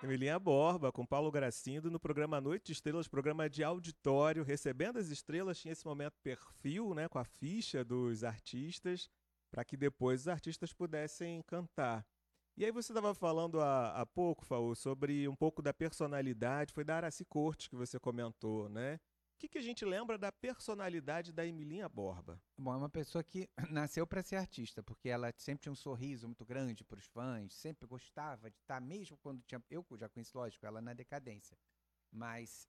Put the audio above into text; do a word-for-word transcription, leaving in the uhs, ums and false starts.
Emilinha Borba, com Paulo Gracindo, no programa Noite de Estrelas, programa de auditório, recebendo as estrelas, tinha esse momento perfil, né, com a ficha dos artistas, para que depois os artistas pudessem cantar. E aí você estava falando há, há pouco, Faú, sobre um pouco da personalidade, foi da Araci Cortes que você comentou, né? O que, que a gente lembra da personalidade da Emilinha Borba? Bom, é uma pessoa que nasceu para ser artista, porque ela sempre tinha um sorriso muito grande para os fãs, sempre gostava de estar, mesmo quando tinha. Eu já conheci, lógico, ela na decadência, mas